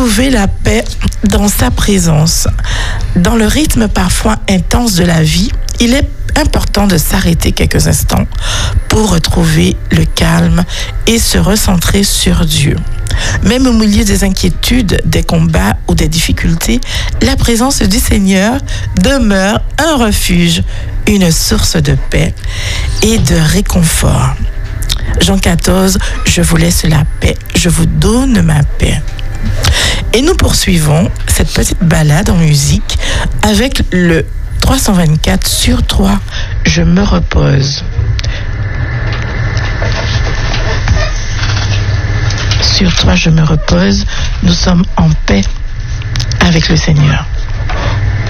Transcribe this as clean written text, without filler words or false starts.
trouver la paix dans sa présence. Dans le rythme parfois intense de la vie, il est important de s'arrêter quelques instants pour retrouver le calme et se recentrer sur Dieu. Même au milieu des inquiétudes, des combats ou des difficultés, la présence du Seigneur demeure un refuge, une source de paix et de réconfort. Jean 14, je vous laisse la paix, je vous donne ma paix. Et nous poursuivons cette petite balade en musique avec le 324 sur 3, je me repose. Sur 3, je me repose, nous sommes en paix avec le Seigneur.